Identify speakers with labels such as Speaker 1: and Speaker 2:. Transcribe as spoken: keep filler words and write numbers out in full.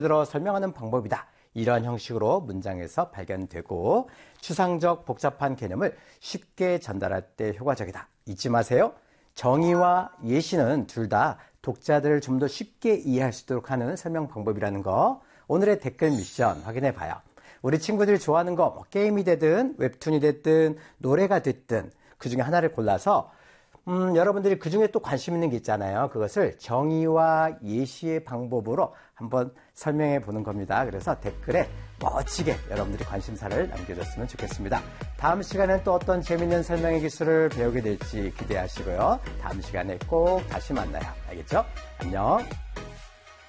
Speaker 1: 들어 설명하는 방법이다. 이러한 형식으로 문장에서 발견되고 추상적 복잡한 개념을 쉽게 전달할 때 효과적이다. 잊지 마세요. 정의와 예시는 둘 다 독자들을 좀 더 쉽게 이해할 수 있도록 하는 설명 방법이라는 거 오늘의 댓글 미션 확인해 봐요. 우리 친구들이 좋아하는 거 뭐 게임이 되든 웹툰이 됐든 노래가 됐든 그 중에 하나를 골라서 음, 여러분들이 그 중에 또 관심 있는 게 있잖아요. 그것을 정의와 예시의 방법으로 한번 설명해 보는 겁니다. 그래서 댓글에 멋지게 여러분들이 관심사를 남겨줬으면 좋겠습니다. 다음 시간엔 또 어떤 재밌는 설명의 기술을 배우게 될지 기대하시고요. 다음 시간에 꼭 다시 만나요. 알겠죠? 안녕.